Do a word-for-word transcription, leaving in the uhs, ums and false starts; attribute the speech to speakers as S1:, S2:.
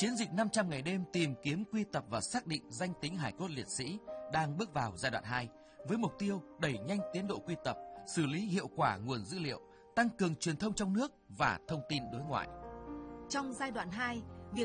S1: Chiến dịch năm trăm ngày đêm tìm kiếm, quy tập và xác định danh tính hài cốt liệt sĩ đang bước vào giai đoạn hai, với mục tiêu đẩy nhanh tiến độ quy tập, xử lý hiệu quả nguồn dữ liệu, tăng cường truyền thông trong nước và thông tin đối ngoại.
S2: Trong giai đoạn hai,